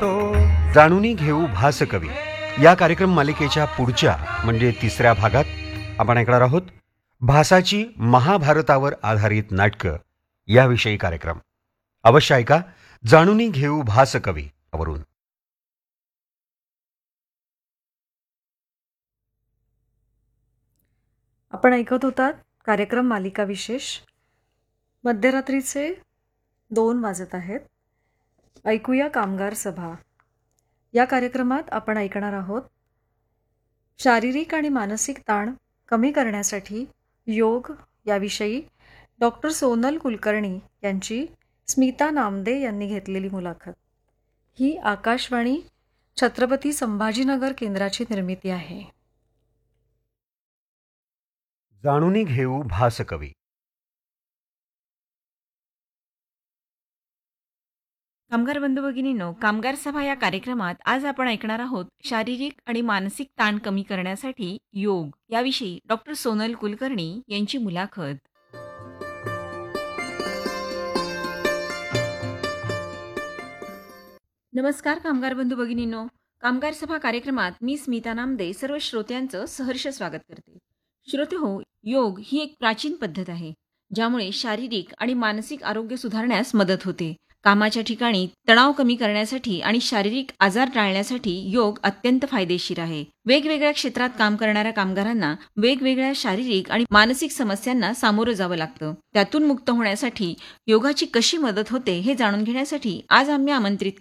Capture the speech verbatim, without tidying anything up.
जाणूनी घेऊ भासकवी या कार्यक्रम मालिकेच्या पुढच्या म्हणजे तिसऱ्या भागात आपण ऐकणार आहोत भासाची महाभारतावर आधारित नाटकं याविषयी कार्यक्रम. अवश्य ऐका जाणूनी घेऊ भासकवी वरून. आपण ऐकत होतात कार्यक्रम मालिका विशेष. मध्यरात्रीचे दोन वाजत आहेत. ऐकूया कामगार सभा. या कार्यक्रमात आपण ऐकणार आहोत शारीरिक आणि मानसिक ताण कमी करण्यासाठी योग याविषयी डॉक्टर सोनल कुलकर्णी यांची स्मिता नामदे यांनी घेतलेली मुलाखत. ही आकाशवाणी छत्रपती संभाजीनगर केंद्राची निर्मिती आहे. जाणूनी घेऊ भासकवी. कामगार बंधू भगिनींनो, कामगार सभा या कार्यक्रमात आज आपण ऐकणार आहोत शारीरिक आणि मानसिक ताण कमी करण्यासाठी योग याविषयी डॉक्टर सोनल कुलकर्णी यांची मुलाखत. नमस्कार कामगार बंधू भगिनींनो, कामगार सभा कार्यक्रमात मी स्मिता नामदे सर्व श्रोत्यांचं सहर्ष स्वागत करते. श्रोते हो, योग ही एक प्राचीन पद्धत आहे ज्यामुळे शारीरिक आणि मानसिक आरोग्य सुधारण्यास मदत होते. कामाच्या ठिकाणी तणाव कमी करण्यासाठी आणि शारीरिक आजार टाळण्यासाठी योग अत्यंत फायदेशीर आहे. वेगवेगळ्या क्षेत्रात काम करणाऱ्या कामगारांना वेगवेगळ्या शारीरिक आणि मानसिक समस्यांना सामोरं जावं लागतं. त्यातून मुक्त होण्यासाठी योगाची कशी मदत होते हे जाणून घेण्यासाठी आज आम्ही आमंत्रित